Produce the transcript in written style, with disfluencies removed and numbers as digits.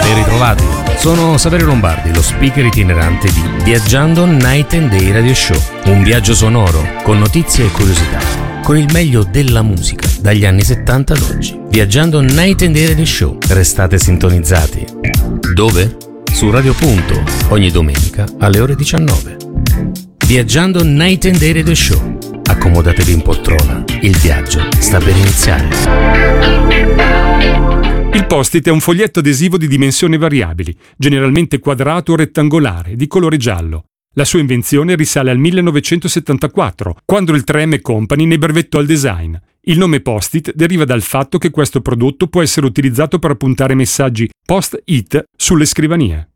Ben ritrovati. Sono Saverio Lombardi, lo speaker itinerante di Viaggiando Night and Day Radio Show. Un viaggio sonoro con notizie e curiosità, con il meglio della musica dagli anni 70 ad oggi. Viaggiando Night and Day Radio Show. Restate sintonizzati. Dove? Su Radio Punto, ogni domenica alle ore 19. Viaggiando Night and Day Radio Show. Accomodatevi in poltrona, il viaggio sta per iniziare. Il post-it è un foglietto adesivo di dimensioni variabili, generalmente quadrato o rettangolare, di colore giallo. La sua invenzione risale al 1974, quando il 3M Company ne brevettò il design. Il nome post-it deriva dal fatto che questo prodotto può essere utilizzato per appuntare messaggi post-it sulle scrivanie.